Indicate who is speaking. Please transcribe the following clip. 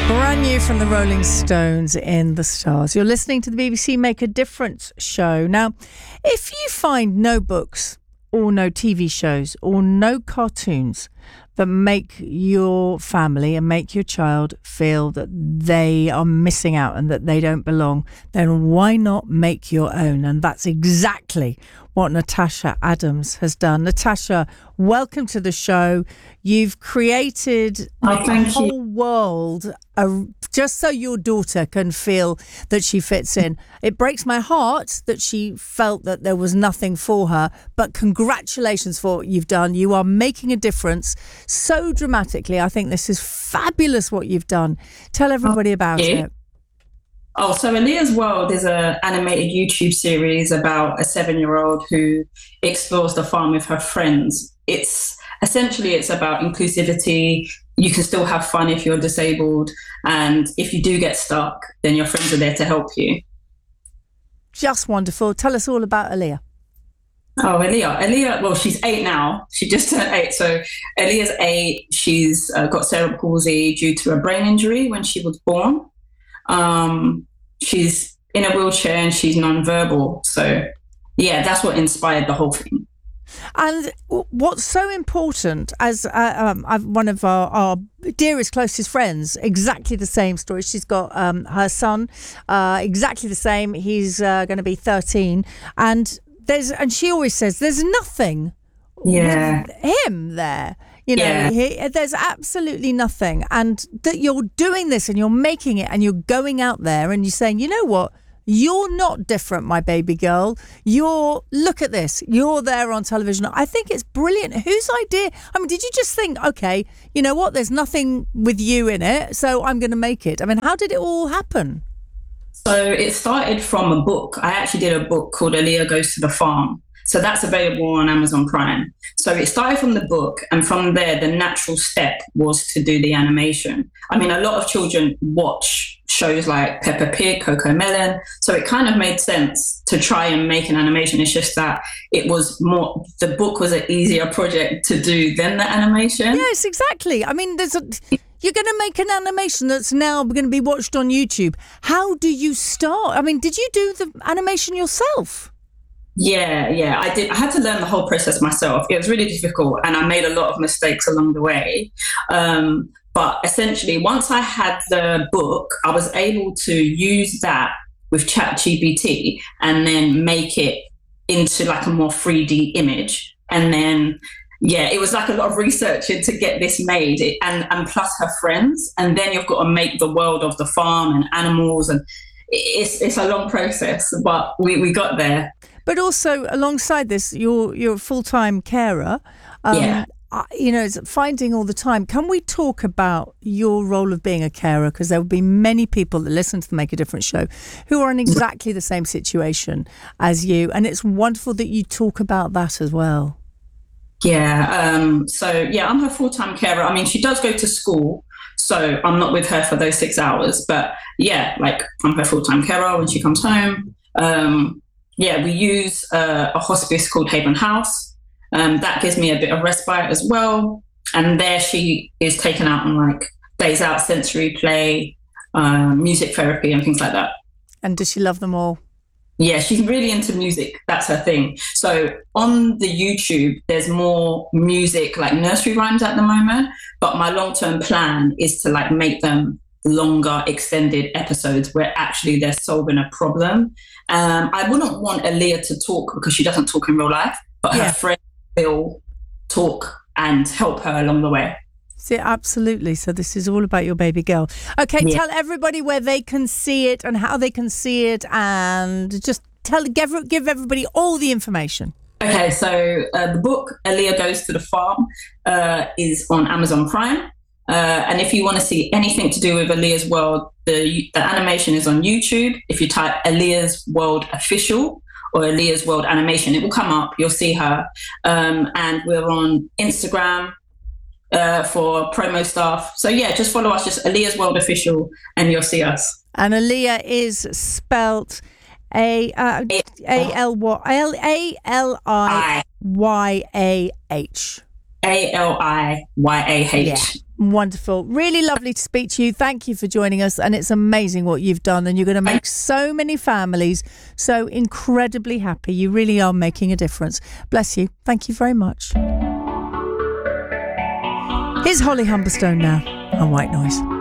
Speaker 1: Brand new from the Rolling Stones, In the Stars. You're listening to the BBC Make a Difference show. Now, if you find no books or no TV shows or no cartoons that make your family and make your child feel that they are missing out and that they don't belong, then why not make your own? And that's exactly what Natasha Adams has done. Natasha, welcome to the show. You've created a whole world just so your daughter can feel that she fits in. It breaks my heart that she felt that there was nothing for her, but congratulations for what you've done. You are making a difference so dramatically. I think this is fabulous what you've done. Tell everybody about it.
Speaker 2: Oh, so Aaliyah's World is an animated YouTube series about a 7-year-old who explores the farm with her friends. It's about inclusivity. You can still have fun if you're disabled. And if you do get stuck, then your friends are there to help you.
Speaker 1: Just wonderful. Tell us all about Aaliyah.
Speaker 2: Oh, Aaliyah, well, she's 8 now. She just turned 8. So Aaliyah's 8. She's got cerebral palsy due to a brain injury when she was born. She's in a wheelchair and she's non-verbal. So, yeah, that's what inspired the whole thing.
Speaker 1: And what's so important, as one of our dearest, closest friends, exactly the same story. She's got her son, exactly the same. He's going to be 13. And she always says there's nothing with him there. You know, there's absolutely nothing. And that you're doing this and you're making it and you're going out there and you're saying, you know what? You're not different, my baby girl. Look at this. You're there on television. I think it's brilliant. Whose idea? I mean, did you just think, okay, you know what? There's nothing with you in it, so I'm going to make it. I mean, how did it all happen?
Speaker 2: So it started from a book. I actually did a book called Aaliyah Goes to the Farm. So that's available on Amazon Prime. So it started from the book, and from there, the natural step was to do the animation. I mean, a lot of children watch shows like Peppa Pig, Coco Melon. So it kind of made sense to try and make an animation. It's just that the book was an easier project to do than the animation.
Speaker 1: Yes, exactly. I mean, you're going to make an animation that's now going to be watched on YouTube. How do you start? I mean, did you do the animation yourself?
Speaker 2: Yeah, I did. I had to learn the whole process myself. It was really difficult and I made a lot of mistakes along the way. But essentially, once I had the book, I was able to use that with ChatGPT and then make it into like a more 3D image. And then, it was like a lot of researching to get this made and plus her friends. And then you've got to make the world of the farm and animals. And it's a long process, but we got there.
Speaker 1: But also, alongside this, you're a full-time carer. It's finding all the time. Can we talk about your role of being a carer? Because there will be many people that listen to the Make a Difference show who are in exactly the same situation as you. And it's wonderful that you talk about that as well.
Speaker 2: I'm her full-time carer. I mean, she does go to school, so I'm not with her for those 6 hours. But I'm her full-time carer when she comes home. We use a hospice called Haven House. That gives me a bit of respite as well. And there she is taken out on days out, sensory play, music therapy and things like that.
Speaker 1: And does she love them all?
Speaker 2: Yeah, she's really into music. That's her thing. So on the YouTube, there's more music, like nursery rhymes at the moment. But my long-term plan is to make them longer, extended episodes where actually they're solving a problem. I wouldn't want Aaliyah to talk because she doesn't talk in real life, but her friends will talk and help her along the way.
Speaker 1: See, absolutely. So this is all about your baby girl. Okay, Tell everybody where they can see it and how they can see it, and just give everybody all the information.
Speaker 2: Okay, so the book Aaliyah Goes to the Farm is on Amazon Prime. And if you want to see anything to do with Aaliyah's World, the animation is on YouTube. If you type Aaliyah's World Official or Aaliyah's World Animation, it will come up. You'll see her. And we're on Instagram for promo stuff. So just follow us, just Aaliyah's World Official, and you'll see us.
Speaker 1: And Aaliyah is spelt Aliyyah.
Speaker 2: Aliyyah.
Speaker 1: Wonderful. Really lovely to speak to you. Thank you for joining us. And it's amazing what you've done. And you're going to make so many families so incredibly happy. You really are making a difference. Bless you. Thank you very much. Here's Holly Humberstone now on White Noise.